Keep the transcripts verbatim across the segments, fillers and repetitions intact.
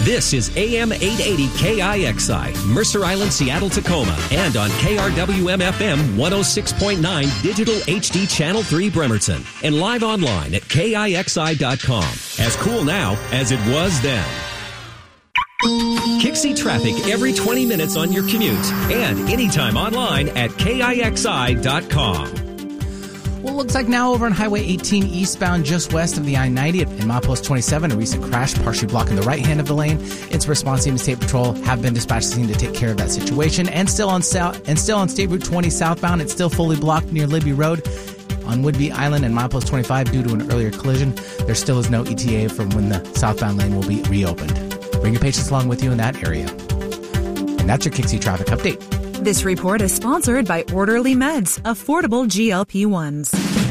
This is A M eight eighty K I X I, Mercer Island, Seattle, Tacoma, and on K R W M F M one oh six point nine Digital H D Channel three Bremerton, and live online at K I X I dot com. As cool now as it was then. Kixie traffic every twenty minutes on your commute and anytime online at K I X I dot com. Well, it looks like now over on Highway eighteen eastbound just west of the I ninety in milepost twenty-seven, a recent crash partially blocking the right hand of the lane. Its response team and State Patrol have been dispatched to the scene to take care of that situation. And still on south and still on State Route twenty southbound, it's still fully blocked near Libby Road on Woodby Island and milepost twenty-five due to an earlier collision. There still is no E T A from when the southbound lane will be reopened. Bring your patients along with you in that area. And that's your Kixie traffic update. This report is sponsored by Orderly Meds, affordable G L P ones.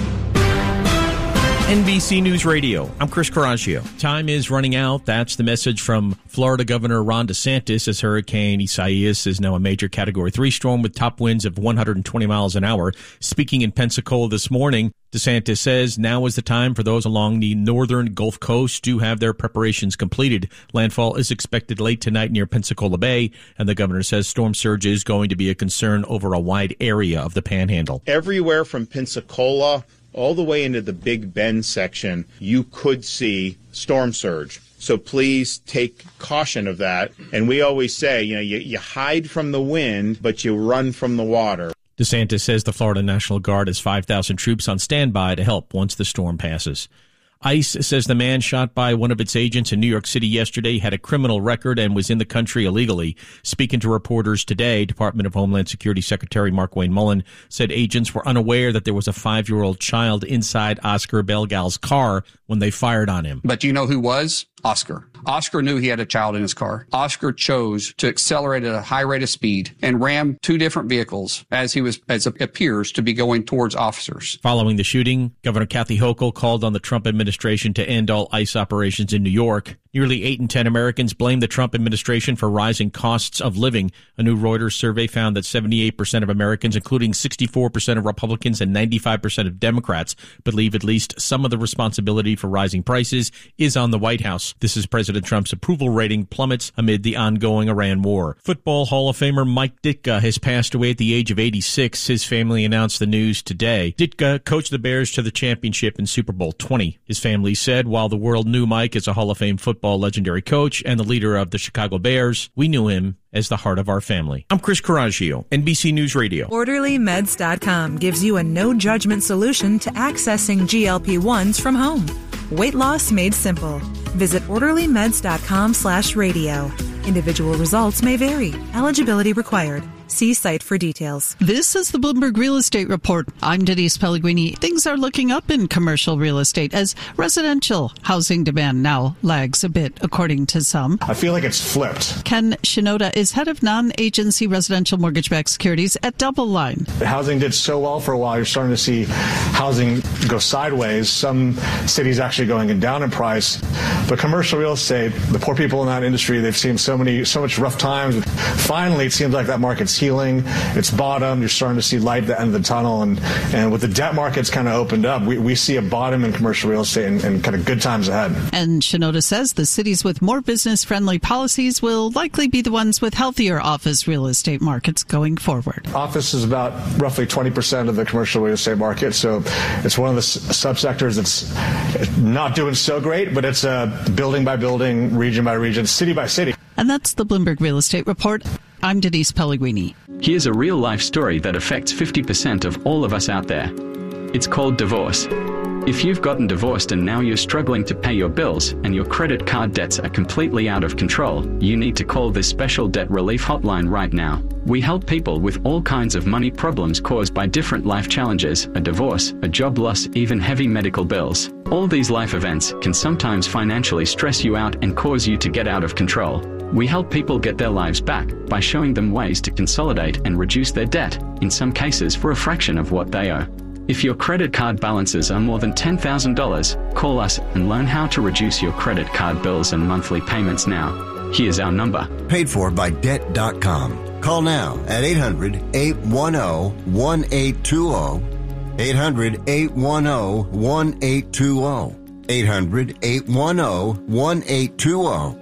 N B C News Radio, I'm Chris Coraggio. Time is running out. That's the message from Florida Governor Ron DeSantis as Hurricane Isaias is now a major Category three storm with top winds of one hundred twenty miles an hour. Speaking in Pensacola this morning, DeSantis says now is the time for those along the northern Gulf Coast to have their preparations completed. Landfall is expected late tonight near Pensacola Bay, and the governor says storm surge is going to be a concern over a wide area of the Panhandle. Everywhere from Pensacola all the way into the Big Bend section, you could see storm surge. So please take caution of that. And we always say, you know, you, you hide from the wind, but you run from the water. DeSantis says the Florida National Guard has five thousand troops on standby to help once the storm passes. ICE says the man shot by one of its agents in New York City yesterday had a criminal record and was in the country illegally. Speaking to reporters today, Department of Homeland Security Secretary Markwayne Mullin said agents were unaware that there was a five-year-old child inside Oscar Belgal's car when they fired on him. But do you know who was? Oscar. Oscar knew he had a child in his car. Oscar chose to accelerate at a high rate of speed and ram two different vehicles as he was, as it appears to be going towards officers. Following the shooting, Governor Kathy Hochul called on the Trump administration to end all ICE operations in New York. Nearly eight in ten Americans blame the Trump administration for rising costs of living. A new Reuters survey found that seventy-eight percent of Americans, including sixty-four percent of Republicans and ninety-five percent of Democrats, believe at least some of the responsibility for rising prices is on the White House. This is President Trump's approval rating plummets amid the ongoing Iran war. Football Hall of Famer Mike Ditka has passed away at the age of eighty-six. His family announced the news today. Ditka coached the Bears to the championship in Super Bowl twenty. His family said, while the world knew Mike as a Hall of Fame football legendary coach and the leader of the Chicago Bears, we knew him as the heart of our family. I'm Chris Coraggio, N B C News Radio. Orderly Meds dot com gives you a no-judgment solution to accessing G L P ones from home. Weight loss made simple. Visit Orderly Meds dot com slash radio. Individual results may vary. Eligibility required. See site for details. This is the Bloomberg Real Estate Report. I'm Denise Pellegrini. Things are looking up in commercial real estate as residential housing demand now lags a bit, according to some. I feel like it's flipped. Ken Shinoda is head of non-agency residential mortgage-backed securities at Double Line. The housing did so well for a while. You're starting to see housing go sideways. Some cities actually going down in price. But commercial real estate, the poor people in that industry, they've seen so many, so much rough times. Finally, it seems like that market's healing. It's bottom. You're starting to see light at the end of the tunnel. And, and with the debt markets kind of opened up, we, we see a bottom in commercial real estate and, and kind of good times ahead. And Shinoda says the cities with more business-friendly policies will likely be the ones with healthier office real estate markets going forward. Office is about roughly twenty percent of the commercial real estate market. So it's one of the s- subsectors that's not doing so great, but it's uh, building by building, region by region, city by city. And that's the Bloomberg Real Estate Report. I'm Denise Pellegrini. Here's a real-life story that affects fifty percent of all of us out there. It's called divorce. If you've gotten divorced and now you're struggling to pay your bills and your credit card debts are completely out of control, you need to call this special debt relief hotline right now. We help people with all kinds of money problems caused by different life challenges, a divorce, a job loss, even heavy medical bills. All these life events can sometimes financially stress you out and cause you to get out of control. We help people get their lives back by showing them ways to consolidate and reduce their debt, in some cases for a fraction of what they owe. If your credit card balances are more than ten thousand dollars, call us and learn how to reduce your credit card bills and monthly payments now. Here's our number. Paid for by debt dot com. Call now at eight hundred, eight one zero, one eight two zero. eight hundred, eight one zero, one eight two zero. eight hundred, eight one zero, one eight two zero.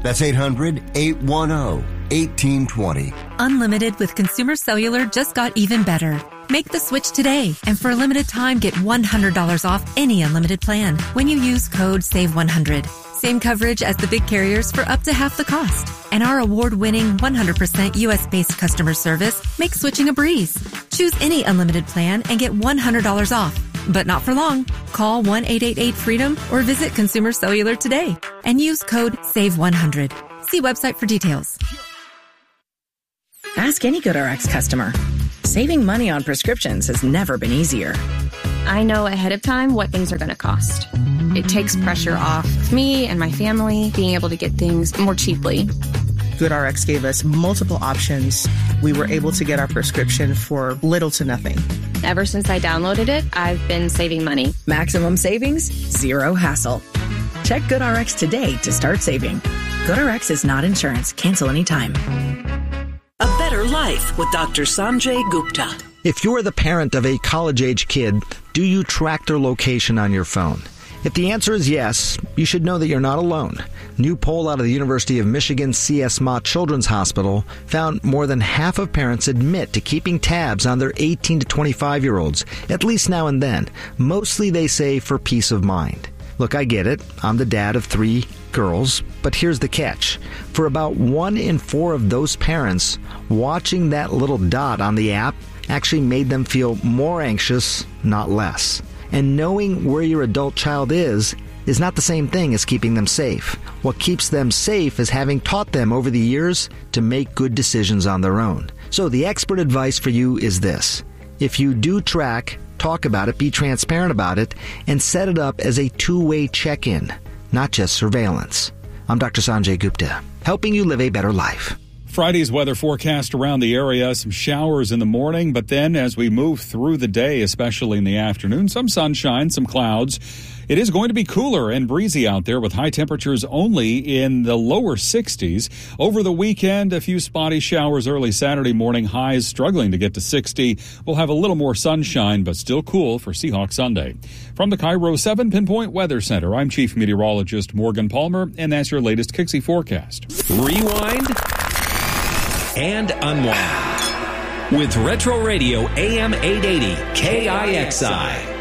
That's eight hundred, eight one zero, one eight two zero. Unlimited with Consumer Cellular just got even better. Make the switch today, and for a limited time, get one hundred dollars off any unlimited plan when you use code save one hundred. Same coverage as the big carriers for up to half the cost. And our award-winning one hundred percent U S-based customer service makes switching a breeze. Choose any unlimited plan and get one hundred dollars off. But not for long. Call one eight eight eight freedom or visit Consumer Cellular today and use code save one hundred. See website for details. Ask any GoodRx customer. Saving money on prescriptions has never been easier. I know ahead of time what things are going to cost. It takes pressure off me and my family being able to get things more cheaply. GoodRx gave us multiple options. We were able to get our prescription for little to nothing. Ever since I downloaded it, I've been saving money. Maximum savings, zero hassle. Check GoodRx today to start saving. GoodRx is not insurance. Cancel anytime. A Better Life with Doctor Sanjay Gupta. If you're the parent of a college-age kid, do you track their location on your phone? If the answer is yes, you should know that you're not alone. New poll out of the University of Michigan C S Mott Children's Hospital found more than half of parents admit to keeping tabs on their eighteen to twenty-five-year-olds, at least now and then. Mostly, they say, for peace of mind. Look, I get it. I'm the dad of three girls, but here's the catch. For about one in four of those parents, watching that little dot on the app actually made them feel more anxious, not less. And knowing where your adult child is is not the same thing as keeping them safe. What keeps them safe is having taught them over the years to make good decisions on their own. So the expert advice for you is this. If you do track, talk about it, be transparent about it, and set it up as a two-way check-in, not just surveillance. I'm Doctor Sanjay Gupta, helping you live a better life. Friday's weather forecast around the area, some showers in the morning, but then as we move through the day, especially in the afternoon, some sunshine, some clouds. It is going to be cooler and breezy out there with high temperatures only in the lower sixties. Over the weekend, a few spotty showers early Saturday morning, highs struggling to get to sixty. We'll have a little more sunshine, but still cool for Seahawk Sunday. From the Cairo seven Pinpoint Weather Center, I'm Chief Meteorologist Morgan Palmer, and that's your latest Kixie forecast. Rewind and unwind with Retro Radio A M eight eighty K I X I.